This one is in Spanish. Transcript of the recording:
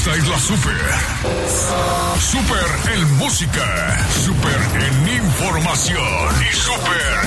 Esta es la Super. Super en música, Super en información y Super